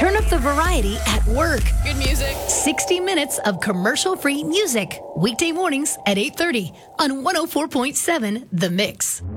Turn up the variety at work. Good music. 60 minutes of commercial-free music. Weekday mornings at 8:30 on 104.7 The Mix.